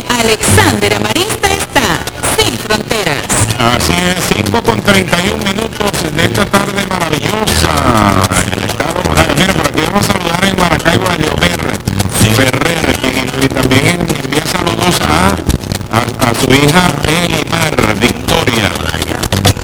Alexander Amarista está sin fronteras. Así es, 5:31 de esta tarde maravillosa. El estado, mira, por aquí vamos a saludar en Maracaibo a Leomer Ferrer, quien también envía saludos a su hija Elimar Victoria.